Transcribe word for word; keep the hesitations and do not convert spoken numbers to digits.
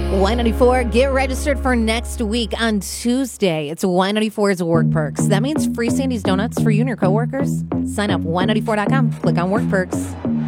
Y ninety-four, get registered for next week on Tuesday. It's Y ninety-four's Work Perks. That means free Sandy's Donuts for you and your coworkers. Sign up Y ninety-four dot com. Click on Work Perks.